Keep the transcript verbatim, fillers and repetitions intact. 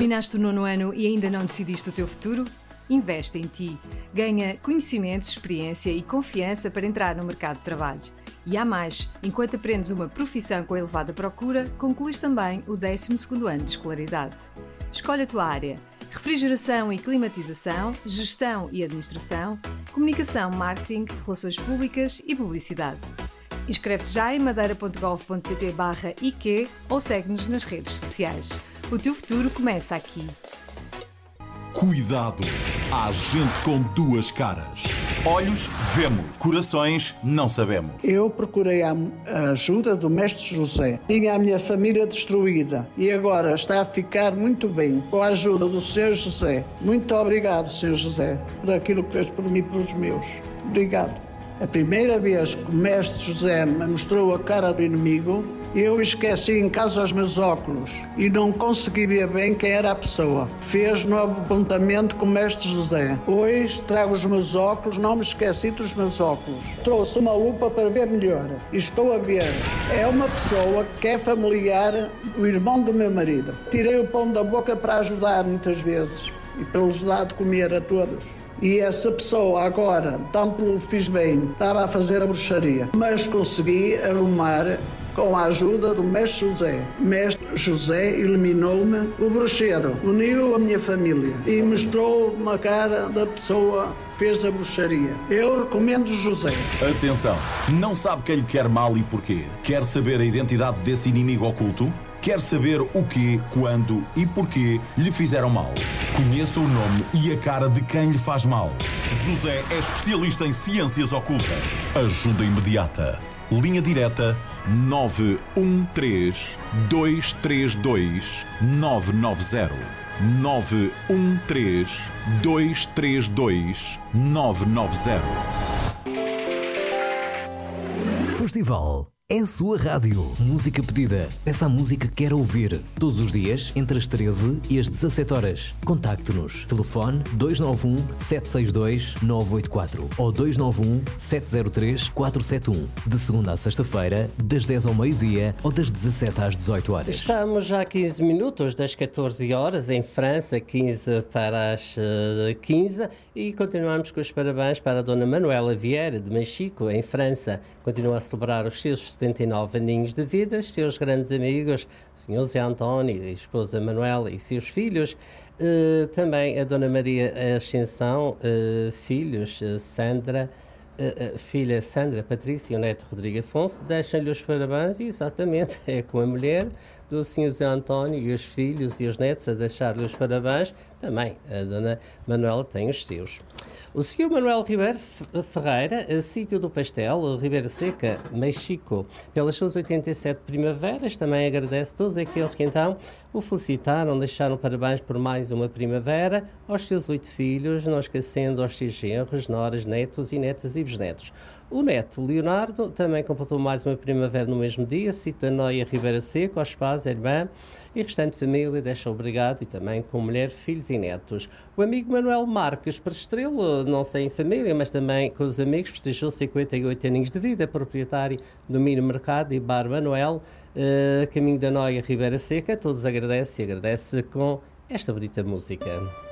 Terminaste o nono ano e ainda não decidiste o teu futuro? Investe em ti. Ganha conhecimentos, experiência e confiança para entrar no mercado de trabalho. E há mais, enquanto aprendes uma profissão com elevada procura, concluís também o décimo segundo ano de escolaridade. Escolhe a tua área. Refrigeração e climatização, gestão e administração, comunicação, marketing, relações públicas e publicidade. Inscreve-te já em madeira ponto gov ponto pt barra I Q ou segue-nos nas redes sociais. O teu futuro começa aqui. Cuidado! Há gente com duas caras. Olhos, vemos. Corações, não sabemos. Eu procurei a ajuda do Mestre José. Tinha a minha família destruída e agora está a ficar muito bem com a ajuda do senhor José. Muito obrigado, senhor José, por aquilo que fez por mim e pelos meus. Obrigado. A primeira vez que o Mestre José me mostrou a cara do inimigo, eu esqueci em casa os meus óculos e não consegui ver bem quem era a pessoa. Fez novo apontamento com o Mestre José. Hoje trago os meus óculos, não me esqueci dos meus óculos. Trouxe uma lupa para ver melhor e estou a ver. É uma pessoa que é familiar do irmão do meu marido. Tirei o pão da boca para ajudar muitas vezes e para lhes dar de comer a todos. E essa pessoa agora, tanto lhe fiz bem, estava a fazer a bruxaria, mas consegui arrumar com a ajuda do Mestre José. Mestre José eliminou-me o bruxeiro, uniu a minha família e mostrou uma cara da pessoa que fez a bruxaria. Eu recomendo José. Atenção, não sabe quem lhe quer mal e porquê? Quer saber a identidade desse inimigo oculto? Quer saber o quê, quando e porquê lhe fizeram mal? Conheça o nome e a cara de quem lhe faz mal. José é especialista em ciências ocultas. Ajuda imediata. Linha direta nove um três, dois três dois, nove nove zero. nove um três, dois três dois, nove nove zero. Festival é a sua rádio. Música pedida. Peça a música que quer ouvir. Todos os dias, entre as treze e as dezassete horas. Contacte-nos. Telefone dois nove um, sete seis dois, nove oito quatro ou dois nove um, sete zero três, quatro sete um. De segunda à sexta-feira, das dez ao meio-dia ou das dezassete às dezoito horas. Estamos já a quinze minutos das catorze horas em França, quinze para as quinze, e continuamos com os parabéns para a Dona Manuela Vieira de Mexico, em França. Continua a celebrar os seus setenta e nove aninhos de vida, seus grandes amigos, o senhor Zé António, a esposa Manuela e seus filhos, uh, também a Dona Maria Ascensão, uh, filhos, uh, Sandra, uh, uh, filha Sandra Patrícia e o neto Rodrigo Afonso, deixam-lhe os parabéns, e exatamente é com a mulher do senhor Zé António e os filhos e os netos a deixar-lhe os parabéns. Também a Dona Manuela tem os seus. O senhor Manuel Ribeiro Ferreira, sítio do Pastel, Ribeira Seca, Mexico, pelas suas oitenta e sete primaveras, também agradece a todos aqueles que então o felicitaram, deixaram parabéns por mais uma primavera, aos seus oito filhos, não esquecendo aos seus genros, noras, netos e netas e bisnetos. O neto, Leonardo, também completou mais uma primavera no mesmo dia, cita Noia Ribeira Seco, aos pais, a irmã e restante família, deixa obrigado, e também com mulher, filhos e netos. O amigo Manuel Marques Prestrelo, não sei em família, mas também com os amigos, festejou cinquenta e oito aninhos de vida, proprietário do Mini Mercado e Bar Manuel, uh, caminho da Noia Ribeira Seca. Todos agradecem e agradece com esta bonita música.